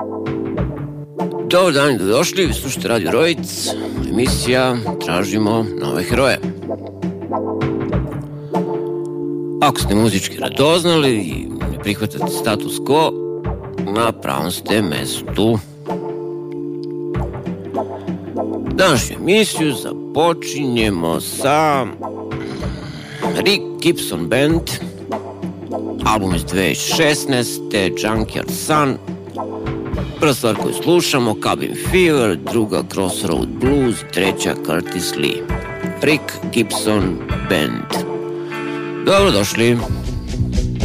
Dobar dan i dobrodošli, vi slušate Radio Rojic, emisija Tražimo nove heroje. Ako ste muzički radoznali i ne prihvatate status quo, na pravom ste mestu. Današnju emisiju započinjemo sa Rick Gibson Band, album iz 2016. Junkyard Sun. Prva stvar koju slušamo, Cabin Fever, druga Crossroad Blues, treća Curtis Lee. Rick Gibson Band. Dobrodošli.